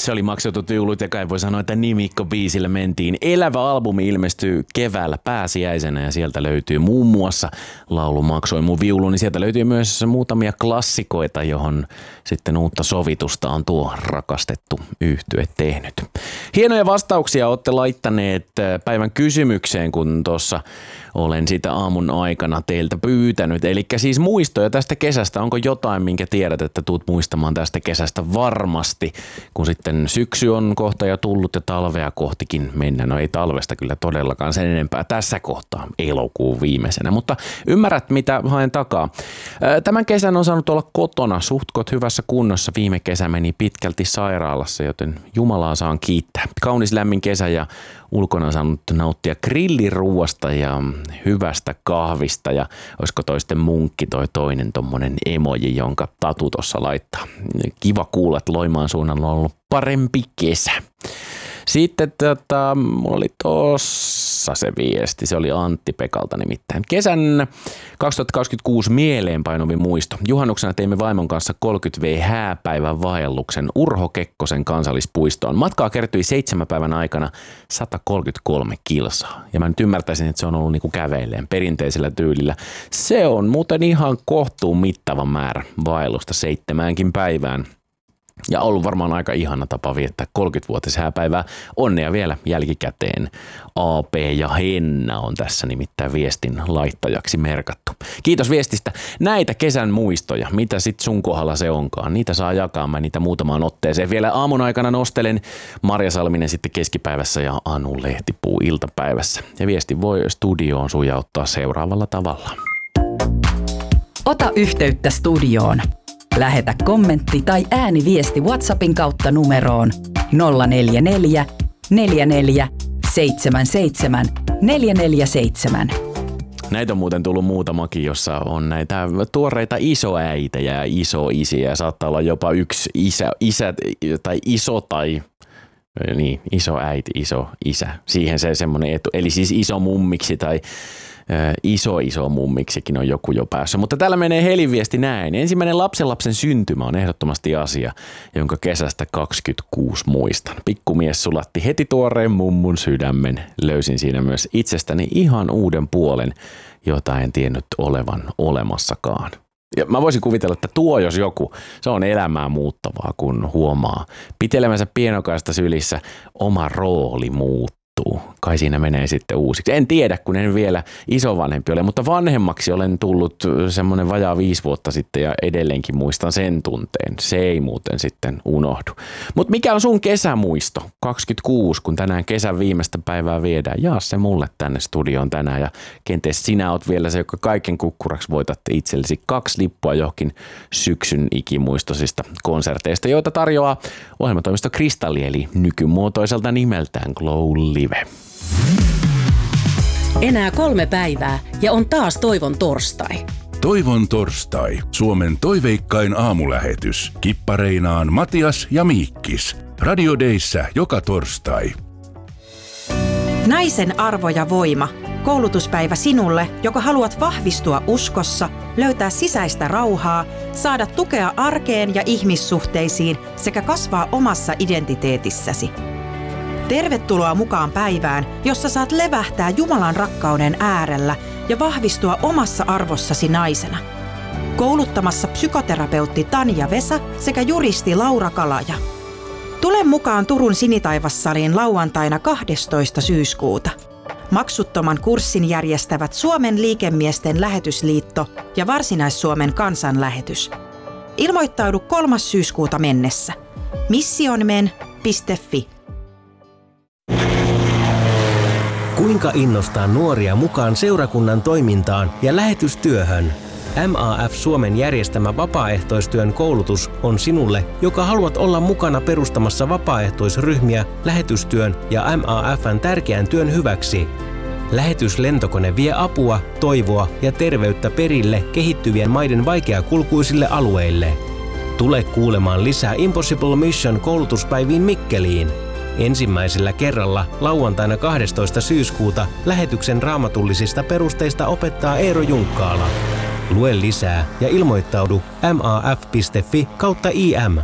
Se oli Maksetut viulut ja kai voi sanoa, että nimikko-biisillä mentiin. Elävä albumi ilmestyy keväällä pääsiäisenä ja sieltä löytyy muun muassa laulu Maksoi mun viulu, niin sieltä löytyy myös muutamia klassikoita, johon sitten uutta sovitusta on tuo rakastettu yhtye tehnyt. Hienoja vastauksia olette laittaneet päivän kysymykseen, kun tuossa olen sitä aamun aikana teiltä pyytänyt. Eli siis muistoja tästä kesästä. Onko jotain, minkä tiedät, että tuut muistamaan tästä kesästä varmasti, kun sitten syksy on kohta jo tullut ja talvea kohtikin mennään. No ei talvesta kyllä todellakaan sen enempää tässä kohtaa elokuun viimeisenä, mutta ymmärrät mitä haen takaa. Tämän kesän on saanut olla kotona suhtkot hyvässä kunnossa. Viime kesä meni pitkälti sairaalassa, joten Jumalaa saan kiittää. Kaunis lämmin kesä ja ulkona saanut nauttia grilliruuasta ja hyvästä kahvista ja olisiko toisten munkki toi toinen tommonen emoji, jonka Tatu tossa laittaa. Kiva kuulla, että Loimaan suunnalla on ollut parempi kesä. Sitten mulla oli tossa se viesti, se oli Antti Pekalta nimittäin. Kesän 2026 mieleenpainuvin muisto. Juhannuksena teimme vaimon kanssa 30V hääpäivän vaelluksen Urho Kekkosen kansallispuistoon. Matkaa kertyi 7 päivän aikana 133 kilsaa. Ja mä nyt ymmärtäisin, että se on ollut niinku käveilleen perinteisellä tyylillä. Se on muuten ihan kohtuun mittava määrä vaellusta 7 päivään. Ja ollut varmaan aika ihana tapa viettää 30-vuotis hääpäivää. Onnea vielä jälkikäteen. AP ja Henna on tässä nimittäin viestin laittajaksi merkattu. Kiitos viestistä. Näitä kesän muistoja, mitä sit sun kohdalla se onkaan, niitä saa jakaa. Mä niitä muutamaan otteeseen vielä aamun aikana nostelen. Marja Salminen sitten keskipäivässä ja Anu Lehtipuu iltapäivässä. Ja viesti voi studioon sujauttaa seuraavalla tavalla. Ota yhteyttä studioon. Lähetä kommentti tai ääniviesti WhatsAppin kautta numeroon 044 44 77 447. Näitä on muuten tullut muutamakin, jossa on näitä tuoreita isoäitejä ja isoisiä. Saattaa olla jopa yksi isä tai iso tai niin, isoäiti, iso isä. Siihen se semmoinen etu. Eli siis iso mummiksi tai iso mummiksikin on joku jo päässä. Mutta täällä menee Helin-viesti näin. Ensimmäinen lapsen syntymä on ehdottomasti asia, jonka kesästä 26 muistan. Pikkumies sulatti heti tuoreen mummun sydämen. Löysin siinä myös itsestäni ihan uuden puolen, jota en tiennyt olevan olemassakaan. Ja mä voisin kuvitella, että tuo jos joku, se on elämää muuttavaa, kun huomaa pitelemänsä pienokaista sylissä oma rooli muuttuu. Kai siinä menee sitten uusiksi. En tiedä, kun en vielä isovanhempi ole, mutta vanhemmaksi olen tullut semmoinen vajaa 5 vuotta sitten ja edelleenkin muistan sen tunteen. Se ei muuten sitten unohdu. Mutta mikä on sun kesämuisto? 26, kun tänään kesän viimeistä päivää viedään. Jaa se mulle tänne studioon tänään ja kenties sinä oot vielä se, joka kaiken kukkuraksi voitatte itsellesi 2 lippua johonkin syksyn ikimuistosista konserteista, joita tarjoaa ohjelmatoimisto Kristalli eli nykymuotoiselta nimeltään Glow Live. Enää 3 päivää ja on taas Toivon torstai. Toivon torstai. Suomen toiveikkain aamulähetys. Kippareinaan Matias ja Miikkis. Radio Dayssä joka torstai. Naisen arvo ja voima. Koulutuspäivä sinulle, joka haluat vahvistua uskossa, löytää sisäistä rauhaa, saada tukea arkeen ja ihmissuhteisiin sekä kasvaa omassa identiteetissäsi. Tervetuloa mukaan päivään, jossa saat levähtää Jumalan rakkauden äärellä ja vahvistua omassa arvossasi naisena. Kouluttamassa psykoterapeutti Tanja Vesa sekä juristi Laura Kalaja. Tule mukaan Turun Sinitaivassaliin lauantaina 12. syyskuuta. Maksuttoman kurssin järjestävät Suomen liikemiesten lähetysliitto ja Varsinais-Suomen kansanlähetys. Ilmoittaudu 3. syyskuuta mennessä. missionmen.fi. Kuinka innostaa nuoria mukaan seurakunnan toimintaan ja lähetystyöhön? MAF Suomen järjestämä vapaaehtoistyön koulutus on sinulle, joka haluat olla mukana perustamassa vapaaehtoisryhmiä lähetystyön ja MAF:n tärkeän työn hyväksi. Lähetyslentokone vie apua, toivoa ja terveyttä perille kehittyvien maiden vaikeakulkuisille alueille. Tule kuulemaan lisää Impossible Mission koulutuspäiviin Mikkeliin. Ensimmäisellä kerralla lauantaina 12. syyskuuta lähetyksen raamatullisista perusteista opettaa Eero Junkkaala. Lue lisää ja ilmoittaudu maf.fi/im.